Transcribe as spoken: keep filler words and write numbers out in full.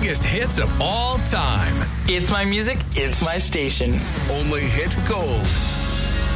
biggest hits of all time. It's my music, it's my station. Only hit gold.